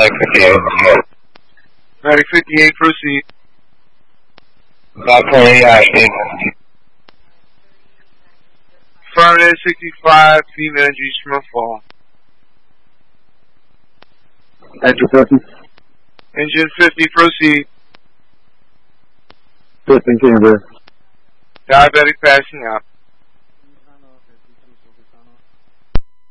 Medic 58. Medic 58, proceed. 5.8 Ashby. Affirmative 65, female injuries from a fall. Enter 50. Engine 50, proceed. 15 Canberra. Diabetic passing out.